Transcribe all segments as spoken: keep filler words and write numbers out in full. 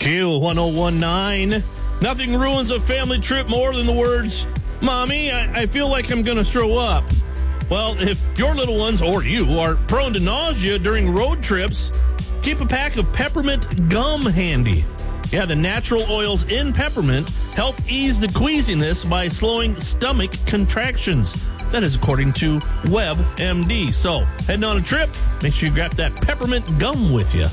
Q one oh one nine. Nothing ruins a family trip more than the words, "Mommy, I, I feel like I'm going to throw up." Well, if your little ones or you are prone to nausea during road trips, keep a pack of peppermint gum handy. Yeah, the natural oils in peppermint help ease the queasiness by slowing stomach contractions. That is according to WebMD. So, heading on a trip, make sure you grab that peppermint gum with you.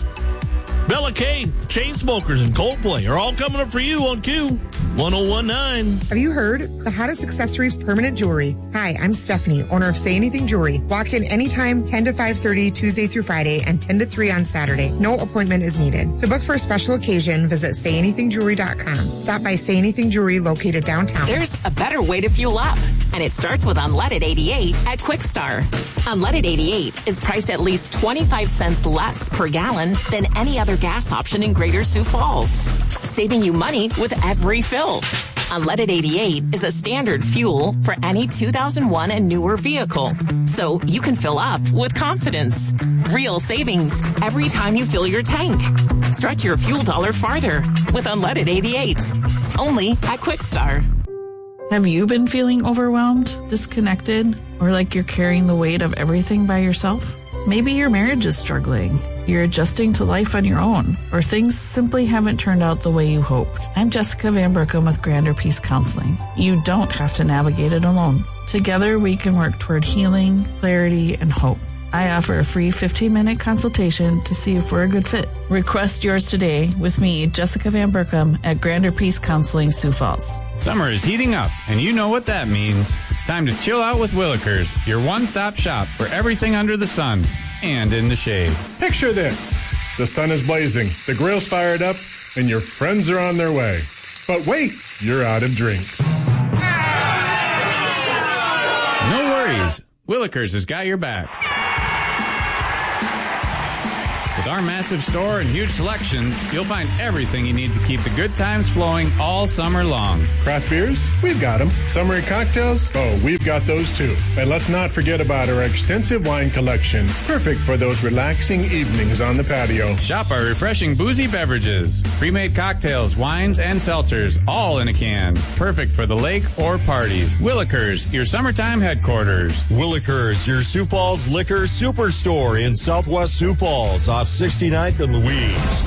Bella K, Chainsmokers, and Coldplay are all coming up for you on Q one oh one nine. Have you heard? The hottest accessories, permanent jewelry. Hi, I'm Stephanie, owner of Say Anything Jewelry. Walk in anytime, ten to five thirty, Tuesday through Friday, and ten to three on Saturday. No appointment is needed. To book for a special occasion, visit say anything jewelry dot com. Stop by Say Anything Jewelry located downtown. There's a better way to fuel up, and it starts with Unleaded eighty-eight at Quickstar. Unleaded eighty-eight is priced at least twenty-five cents less per gallon than any other gas option in Greater Sioux Falls, saving you money with every fill. Unleaded eighty-eight is a standard fuel for any two thousand one and newer vehicle, so you can fill up with confidence. Real savings every time you fill your tank. Stretch your fuel dollar farther with Unleaded eighty-eight, only at Quickstar. Have you been feeling overwhelmed, disconnected, or like you're carrying the weight of everything by yourself? Maybe your marriage is struggling. You're adjusting to life on your own, or things simply haven't turned out the way you hoped. I'm Jessica Van Brookham with Grander Peace Counseling. You don't have to navigate it alone. Together, we can work toward healing, clarity, and hope. I offer a free fifteen-minute consultation to see if we're a good fit. Request yours today with me, Jessica Van Brookham, at Grander Peace Counseling, Sioux Falls. Summer is heating up, and you know what that means. It's time to chill out with Willikers, your one-stop shop for everything under the sun and in the shade. Picture this. The sun is blazing, the grill's fired up, and your friends are on their way. But wait, you're out of drinks. No worries. Willikers has got your back. With our massive store and huge selection, you'll find everything you need to keep the good times flowing all summer long. Craft beers? We've got them. Summery cocktails? Oh, we've got those too. And let's not forget about our extensive wine collection. Perfect for those relaxing evenings on the patio. Shop our refreshing boozy beverages. Pre-made cocktails, wines, and seltzers, all in a can. Perfect for the lake or parties. Willikers, your summertime headquarters. Willikers, your Sioux Falls liquor superstore in southwest Sioux Falls off sixty-ninth and Louise.